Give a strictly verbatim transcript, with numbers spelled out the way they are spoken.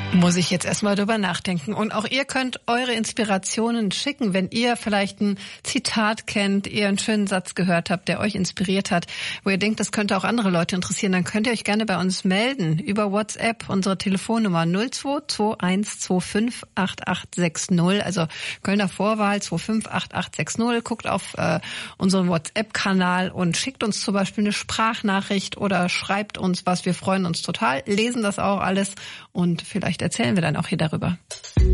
Muss ich jetzt erstmal drüber nachdenken. Und auch ihr könnt eure Inspirationen schicken, wenn ihr vielleicht ein Zitat kennt, ihr einen schönen Satz gehört habt, der euch inspiriert hat, wo ihr denkt, das könnte auch andere Leute interessieren, dann könnt ihr euch gerne bei uns melden über WhatsApp, unsere Telefonnummer null zwei zwei eins zwei fünf acht acht sechs null, also Kölner Vorwahl zwei fünf acht acht sechs null. Guckt auf äh, unseren WhatsApp-Kanal und schickt uns zum Beispiel eine Sprachnachricht oder schreibt uns was. Wir freuen uns total, lesen das auch alles und vielleicht erzählen wir dann auch hier darüber.